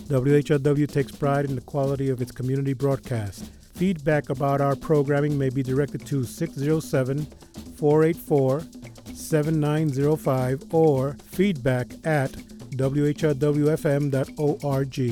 WHRW takes pride in the quality of its community broadcast. Feedback about our programming may be directed to 607-484-7905 or feedback at whrwfm.org.